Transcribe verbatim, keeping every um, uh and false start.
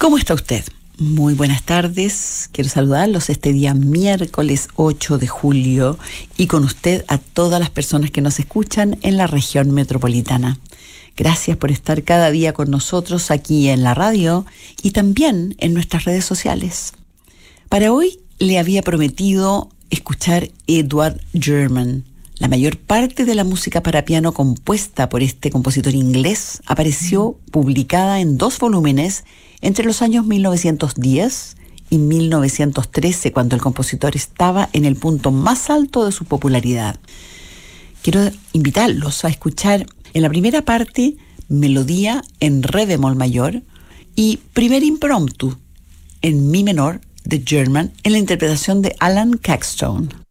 ¿Cómo está usted? Muy buenas tardes. Quiero saludarlos este día miércoles ocho de julio y con usted a todas las personas que nos escuchan en la región metropolitana. Gracias por estar cada día con nosotros aquí en la radio y también en nuestras redes sociales. Para hoy le había prometido escuchar Edward German. La mayor parte de la música para piano compuesta por este compositor inglés apareció publicada en dos volúmenes entre los años mil novecientos diez y mil novecientos trece, cuando el compositor estaba en el punto más alto de su popularidad. Quiero invitarlos a escuchar en la primera parte melodía en re bemol mayor y primer impromptu en mi menor de German en la interpretación de Alan Caxton.